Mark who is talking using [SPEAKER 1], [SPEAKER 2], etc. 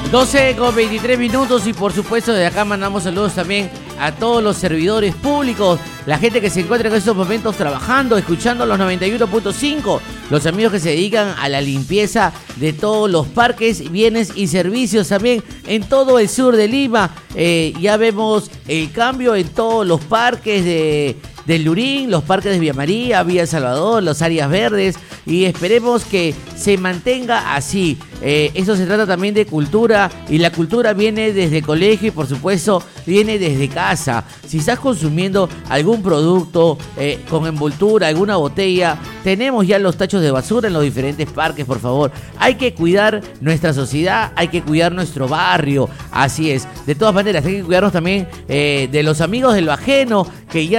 [SPEAKER 1] 12:23 y por supuesto desde acá mandamos saludos también a todos los servidores públicos, la gente que se encuentra en estos momentos trabajando, escuchando los 91.5, los amigos que se dedican a la limpieza de todos los parques, bienes y servicios también en todo el sur de Lima. Ya vemos el cambio en todos los parques del Lurín, los parques de Villa María, Villa El Salvador, las áreas verdes, y esperemos que se mantenga así. Eso se trata también de cultura, y la cultura viene desde el colegio y por supuesto viene desde casa. Si estás consumiendo algún producto con envoltura, alguna botella, tenemos ya los tachos de basura en los diferentes parques, por favor. Hay que cuidar nuestra sociedad, hay que cuidar nuestro barrio, así es. De todas maneras, hay que cuidarnos también de los amigos de lo ajeno, que ya